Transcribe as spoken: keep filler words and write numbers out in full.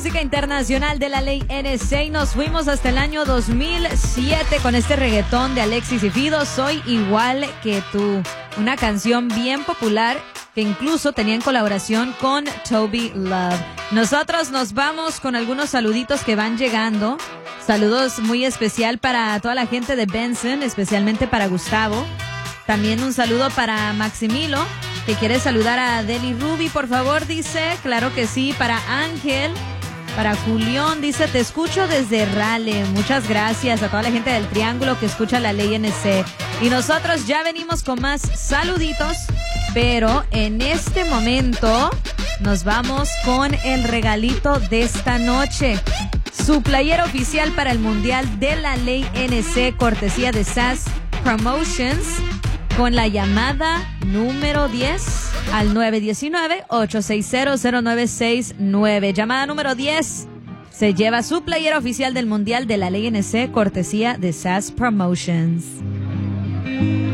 Música internacional de la ley N C y nos fuimos hasta el año dos mil siete con este reggaetón de Alexis y Fido, Soy Igual que Tú. Una canción bien popular que incluso tenía en colaboración con Toby Love. Nosotros nos vamos con algunos saluditos que van llegando. Saludos muy especial para toda la gente de Benson, especialmente para Gustavo. También un saludo para Maximilo, que quiere saludar a Deli Ruby, por favor, dice. Claro que sí. Para Ángel, para Julián, dice, te escucho desde Raleigh. Muchas gracias a toda la gente del Triángulo que escucha la ley N C. Y nosotros ya venimos con más saluditos, pero en este momento nos vamos con el regalito de esta noche. Su playera oficial para el Mundial de la ley N C, cortesía de S A S Promotions, con la llamada número diez al nueve uno nueve, ocho seis cero, cero nueve seis nueve. Llamada número diez se lleva su playera oficial del Mundial de la ley N C, cortesía de S A S Promotions.